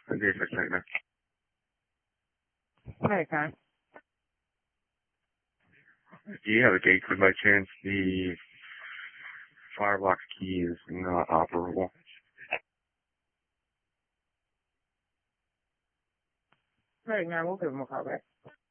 I'll be for a second. Hi, Con. Do you have a gate code by chance? The firebox key is not operable. Right now, we'll give him a call back.